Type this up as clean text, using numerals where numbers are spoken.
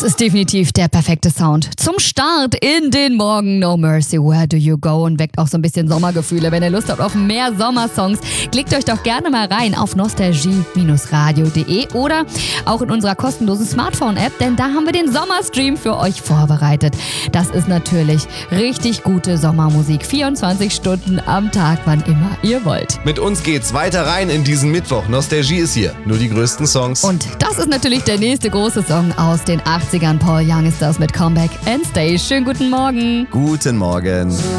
ist definitiv der perfekte Sound zum Start in den Morgen. No Mercy, Where Do You Go? Und weckt auch so ein bisschen Sommergefühle. Wenn ihr Lust habt auf mehr Sommersongs, klickt euch doch gerne mal rein auf nostalgie-radio.de oder auch in unserer kostenlosen Smartphone-App, denn da haben wir den Sommerstream für euch vorbereitet. Das ist natürlich richtig gute Sommermusik. 24 Stunden am Tag, wann immer ihr wollt. Mit uns geht's weiter rein in diesen Mittwoch. Nostalgie ist hier. Nur die größten Songs. Und das ist natürlich der nächste große Song aus den 80ern. Paul Young ist das mit Comeback and Stay. Schönen guten Morgen. Guten Morgen.